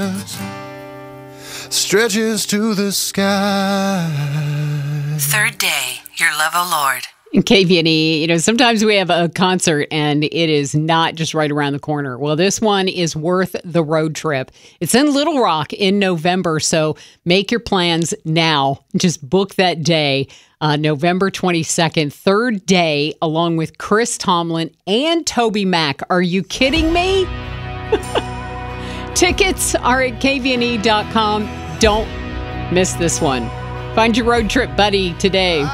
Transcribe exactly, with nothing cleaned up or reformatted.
stretches to the sky. Third Day, Your Love, O Lord. In K V N E, you know, sometimes we have a concert and it is not just right around the corner. Well, this one is worth the road trip. It's in Little Rock in November, so make your plans now. Just book that day, uh, November twenty-second, Third Day, along with Chris Tomlin and Toby Mac. Are you kidding me? Tickets are at K V N E dot com. Don't miss this one. Find your road trip buddy today.